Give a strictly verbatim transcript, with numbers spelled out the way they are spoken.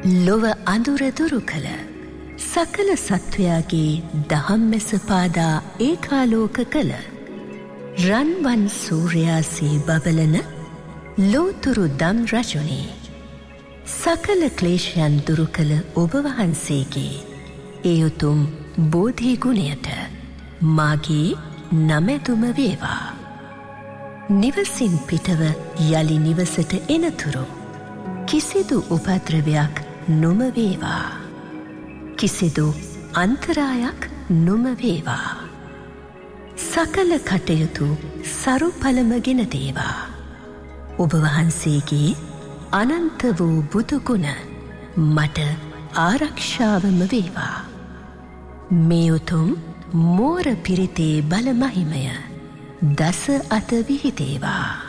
ලොව අඳුර දුරු කළ සකල සත්වයාගේ දහම්මැස පාදා ඒකාලෝක කළ රන්වන් සූර්යාසේ බබලන ලෝතුරු දම් රජුනේ සකල ක්ලේශයන් දුරු කළ ඔබ වහන්සේගේ ඒ උතුම් බෝධි ගුණයට මාගේ නමැතුම වේවා. නිවසින් පිටව යලි නිවසට එනතුරු කිසිදු උපද්‍රවයක් නොම වේවා. කිසිදු අන්තරායක් නොම වේවා. සකල කටයුතු සරු පළමගෙන දේවා. ඔබ වහන්සේගේ අනන්ත වූ බුදුගුණ මට ආරක්ෂාවම වේවා. මේ උතුම් මෝර පිරිතේ බල මහිමය දස අත විහිදේවා.